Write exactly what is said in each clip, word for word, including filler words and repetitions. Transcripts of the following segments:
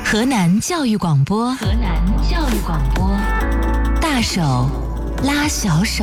河南教育广播，河南教育广播，大手拉小手。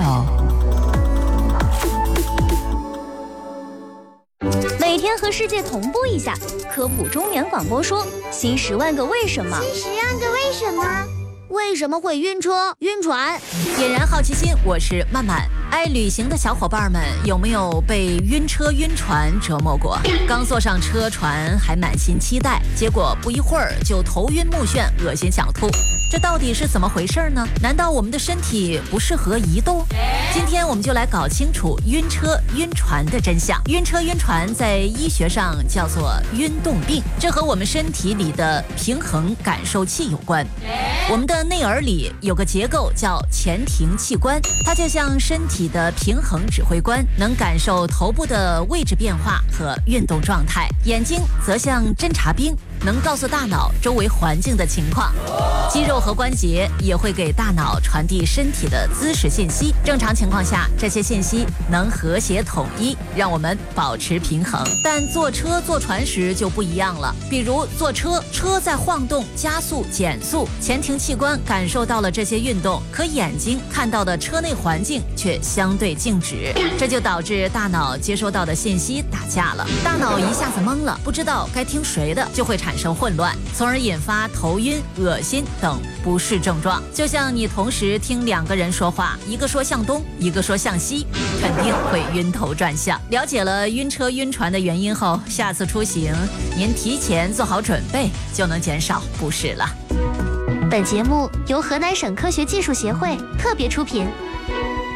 每天和世界同步一下，科普中年广播说新十万个为什么。 新十万个为什么？为什么会晕车、晕船？ 点燃好奇心，我是曼曼。爱旅行的小伙伴们，有没有被晕车晕船折磨过？刚坐上车船还满心期待，结果不一会儿就头晕目眩、恶心想吐，这到底是怎么回事呢？难道我们的身体不适合移动？今天我们就来搞清楚晕车晕船的真相。晕车晕船在医学上叫做晕动病，这和我们身体里的平衡感受器有关。我们的内耳里有个结构叫前庭器官，它就像身体的平衡指挥官，能感受头部的位置变化和运动状态。眼睛则像侦察兵，能告诉大脑周围环境的情况。肌肉和关节也会给大脑传递身体的姿势信息。正常情况下，这些信息能和谐统一，让我们保持平衡。但坐车坐船时就不一样了，比如坐车，车在晃动、加速、减速，前庭器官感受到了这些运动，可眼睛看到的车内环境却相对静止，这就导致大脑接收到的信息打架了，大脑一下子懵了，不知道该听谁的，就会产生混乱，从而引发头晕、恶心等不适症状。就像你同时听两个人说话，一个说向东，一个说向西，肯定会晕头转向。了解了晕车晕船的原因后，下次出行您提前做好准备，就能减少不适了。 本节目由河南省科学技术协会特别出品。